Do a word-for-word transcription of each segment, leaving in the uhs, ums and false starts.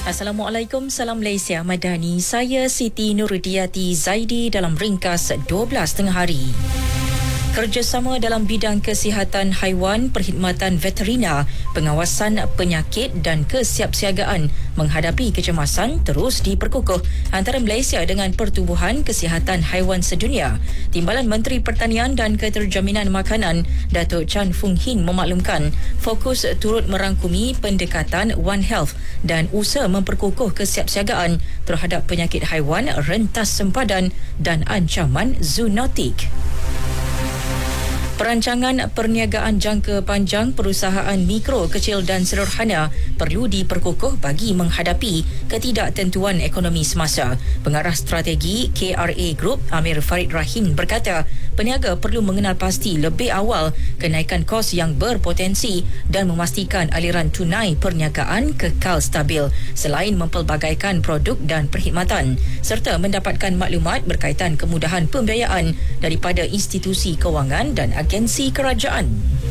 Assalamualaikum, salam Malaysia Madani. Saya Siti Nurudiati Zaidi dalam ringkas dua belas tengah hari. Kerjasama dalam bidang kesihatan haiwan, perkhidmatan veterina, pengawasan penyakit dan kesiapsiagaan menghadapi kecemasan terus diperkukuh antara Malaysia dengan Pertubuhan Kesihatan Haiwan Sedunia. Timbalan Menteri Pertanian dan Keterjaminan Makanan, Datuk Chan Fung Hin memaklumkan fokus turut merangkumi pendekatan One Health dan usaha memperkukuh kesiapsiagaan terhadap penyakit haiwan, rentas sempadan dan ancaman zoonotik. Perancangan perniagaan jangka panjang perusahaan mikro, kecil dan sederhana perlu diperkukuh bagi menghadapi ketidaktentuan ekonomi semasa. Pengarah strategi K R A Group, Amir Farid Rahim berkata, peniaga perlu mengenal pasti lebih awal kenaikan kos yang berpotensi dan memastikan aliran tunai perniagaan kekal stabil selain mempelbagaikan produk dan perkhidmatan serta mendapatkan maklumat berkaitan kemudahan pembiayaan daripada institusi kewangan dan agensi kerajaan.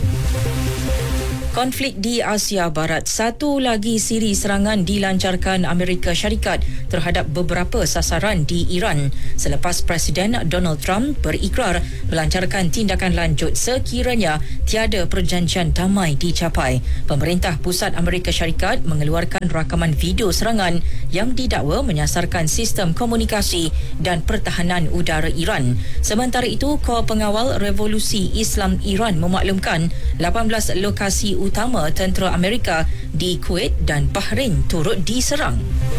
Konflik di Asia Barat. Satu lagi siri serangan dilancarkan Amerika Syarikat terhadap beberapa sasaran di Iran selepas Presiden Donald Trump berikrar melancarkan tindakan lanjut sekiranya tiada perjanjian damai dicapai. Pemerintah Pusat Amerika Syarikat mengeluarkan rakaman video serangan yang didakwa menyasarkan sistem komunikasi dan pertahanan udara Iran. Sementara itu, Kor Pengawal Revolusi Islam Iran memaklumkan lapan belas lokasi utama tentera Amerika di Kuwait dan Bahrain turut diserang.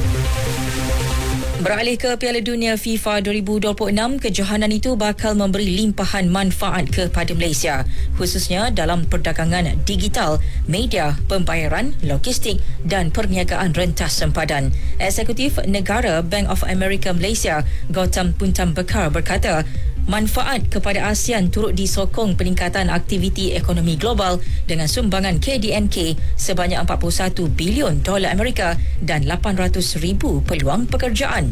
Beralih ke Piala Dunia FIFA dua ribu dua puluh enam, kejohanan itu bakal memberi limpahan manfaat kepada Malaysia, khususnya dalam perdagangan digital, media, pembayaran, logistik dan perniagaan rentas sempadan. Eksekutif Negara Bank of America Malaysia, Gautam Puntambekar berkata, manfaat kepada ASEAN turut disokong peningkatan aktiviti ekonomi global dengan sumbangan K D N K sebanyak empat puluh satu bilion dolar Amerika dan lapan ratus ribu peluang pekerjaan.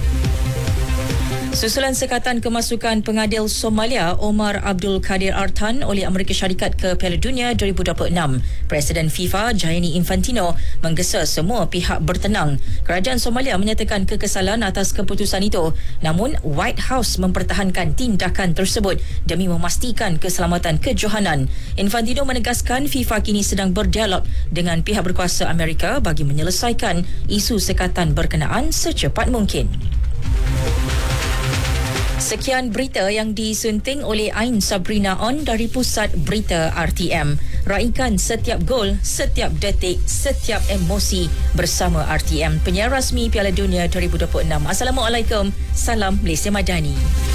Susulan sekatan kemasukan pengadil Somalia Omar Abdul Kadir Artan oleh Amerika Syarikat ke Piala Dunia dua ribu dua puluh enam, Presiden FIFA Gianni Infantino menggesa semua pihak bertenang. Kerajaan Somalia menyatakan kekesalan atas keputusan itu, namun White House mempertahankan tindakan tersebut demi memastikan keselamatan kejohanan. Infantino menegaskan FIFA kini sedang berdialog dengan pihak berkuasa Amerika bagi menyelesaikan isu sekatan berkenaan secepat mungkin. Sekian berita yang disunting oleh Ain Sabrina On dari Pusat Berita R T M. Raikan setiap gol, setiap detik, setiap emosi bersama R T M, penyiar rasmi Piala Dunia dua ribu dua puluh enam. Assalamualaikum, salam Malaysia Madani.